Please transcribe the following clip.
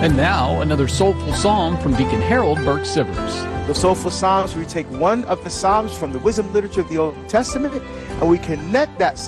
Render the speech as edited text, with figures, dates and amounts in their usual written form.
And now, another soulful psalm from Deacon Harold Burke Sivers. The Soulful Psalms, we take one of the Psalms from the wisdom literature of the Old Testament, and we connect that